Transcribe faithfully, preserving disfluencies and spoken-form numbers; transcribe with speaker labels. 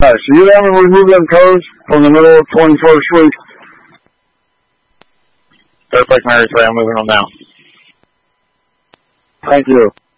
Speaker 1: Alright, so you haven't removed them codes from the middle of twenty-first week?
Speaker 2: Perfect, Mary, sorry, I'm moving on now.
Speaker 1: Thank you.